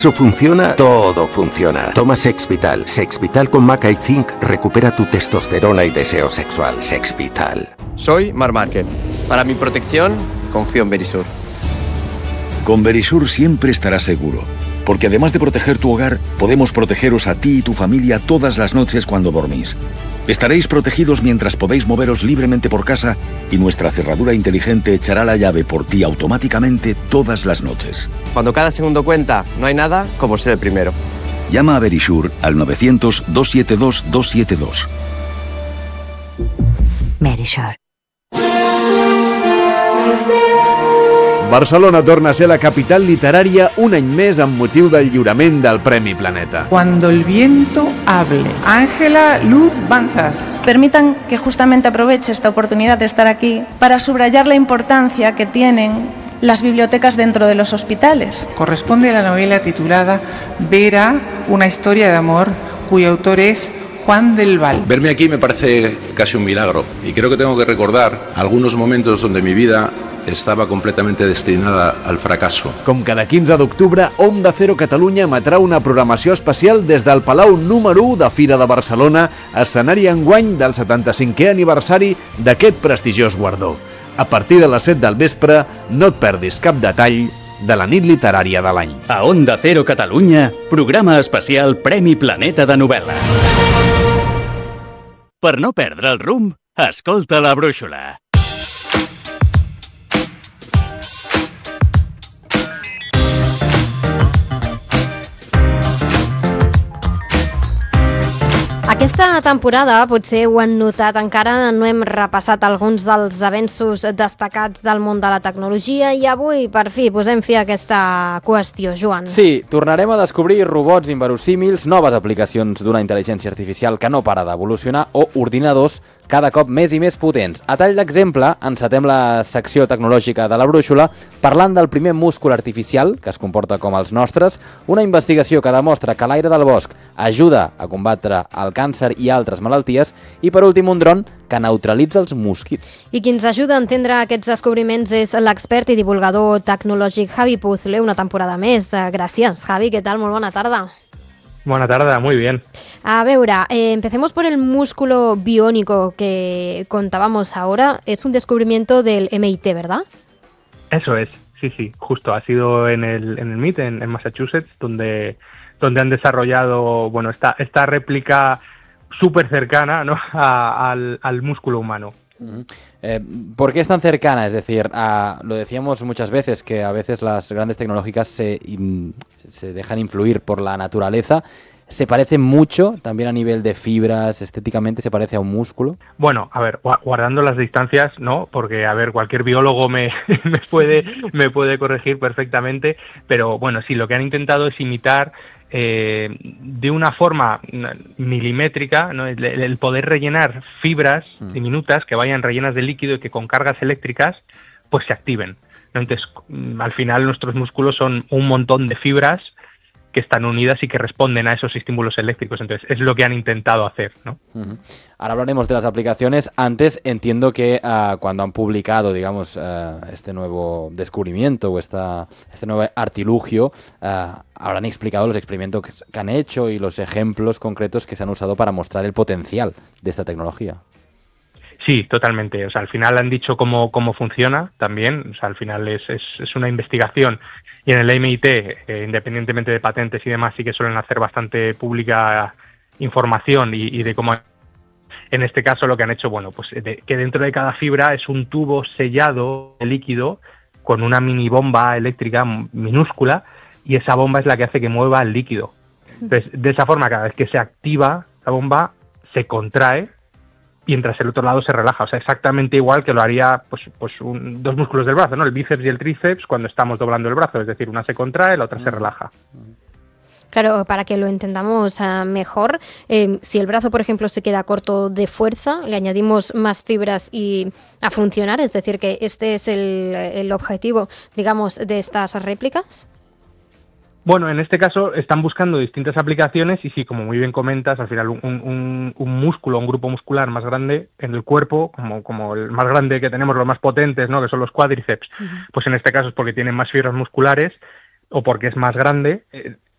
Funciona, todo funciona. Toma Sexvital. Sexvital con Maca y Zinc recupera tu testosterona y deseo sexual. Sexvital. Soy Marc Márquez. Para mi protección, confío en Verisur. Con Verisur siempre estarás seguro, porque además de proteger tu hogar, podemos protegeros a ti y tu familia todas las noches cuando dormís. Estaréis protegidos mientras podéis moveros libremente por casa y nuestra cerradura inteligente echará la llave por ti automáticamente todas las noches. Cuando cada segundo cuenta, no hay nada como ser el primero. Llama a Verisur al 900-272-272. Verisur. Barcelona torna a ser la capital literària un any més amb motiu del lliurament del Premi Planeta. Cuando el viento hable. Ángela Luz Banzas. Permitan que justamente aproveche esta oportunidad de estar aquí para subrayar la importancia que tienen las bibliotecas dentro de los hospitales. Corresponde a la novela titulada Vera, una historia de amor, cuyo autor es Juan del Val. Verme aquí me parece casi un milagro y creo que tengo que recordar algunos momentos donde mi vida estava completamente destinada al fracasso. Com cada 15 d'octubre, Onda Cero Catalunya emetrà una programació especial des del Palau número 1 de Fira de Barcelona, escenari enguany del 75è aniversari d'aquest prestigiós guardó. A partir de les 7 del vespre, no et perdis cap detall de la nit literària de l'any. A Onda Cero Catalunya, programa especial Premi Planeta de novel·la. Per no perdre el rumb, escolta la brúixola. Aquesta temporada, potser ho han notat, encara no hem repassat alguns dels avenços destacats del món de la tecnologia i avui, per fi, posem fi a aquesta qüestió, Joan. Sí, tornarem a descobrir robots inverosímils, noves aplicacions d'una intel·ligència artificial que no para d'evolucionar o ordinadors cada cop més i més potents. A tall d'exemple, encetem la secció tecnològica de la brúixola parlant del primer múscul artificial, que es comporta com els nostres, una investigació que demostra que l'aire del bosc ajuda a combatre el càncer i altres malalties, i per últim un dron que neutralitza els mosquits. I qui ens ajuda a entendre aquests descobriments és l'expert i divulgador tecnològic Javi Puzzle, una temporada més. Gràcies, Javi, què tal? Molt bona tarda. Buena tarde, muy bien. A ver, empecemos por el músculo biónico que contábamos ahora. Es un descubrimiento del MIT, ¿verdad? Eso es, sí, justo. Ha sido en el MIT, en Massachusetts, donde han desarrollado esta réplica súper cercana, ¿no?, al músculo humano. ¿Por qué es tan cercana? Es decir, lo decíamos muchas veces, que a veces las grandes tecnológicas se dejan influir por la naturaleza. ¿Se parece mucho también a nivel de fibras, estéticamente se parece a un músculo? Bueno, a ver, guardando las distancias, ¿no? Porque, a ver, cualquier biólogo me puede corregir perfectamente, pero bueno, sí, lo que han intentado es imitar de una forma milimétrica, ¿no?, el poder rellenar fibras diminutas que vayan rellenas de líquido y que con cargas eléctricas pues se activen, ¿no? Entonces, al final nuestros músculos son un montón de fibras que están unidas y que responden a esos estímulos eléctricos. Entonces, es lo que han intentado hacer, ¿no? Ahora hablaremos de las aplicaciones. Antes, entiendo que cuando han publicado, digamos, este nuevo descubrimiento o este nuevo artilugio, habrán explicado los experimentos que han hecho y los ejemplos concretos que se han usado para mostrar el potencial de esta tecnología. Sí, totalmente. O sea, al final han dicho cómo funciona también. O sea, al final es una investigación. Y en el MIT, independientemente de patentes y demás, sí que suelen hacer bastante pública información y de cómo... En este caso lo que han hecho, que dentro de cada fibra es un tubo sellado de líquido con una mini bomba eléctrica minúscula, y esa bomba es la que hace que mueva el líquido. Entonces, de esa forma, cada vez que se activa la bomba, se contrae, mientras el otro lado se relaja. O sea, exactamente igual que lo haría dos músculos del brazo, ¿no? El bíceps y el tríceps cuando estamos doblando el brazo. Es decir, una se contrae, la otra se relaja. Claro, para que lo entendamos mejor, si el brazo, por ejemplo, se queda corto de fuerza, le añadimos más fibras y a funcionar, es decir, que este es el objetivo, digamos, de estas réplicas. Bueno, en este caso están buscando distintas aplicaciones y sí, como muy bien comentas, al final un músculo, un grupo muscular más grande en el cuerpo, como el más grande que tenemos, los más potentes, ¿no?, que son los cuádriceps, pues en este caso es porque tienen más fibras musculares o porque es más grande.